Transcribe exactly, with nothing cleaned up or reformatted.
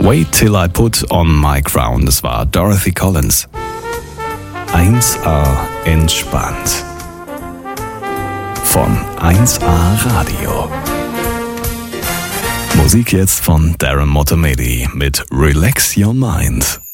Wait Till I Put On My Crown, das war Dorothy Collins. eins A entspannt. Von eins A Radio. Musik jetzt von Darren Motomedi mit Relax Your Mind.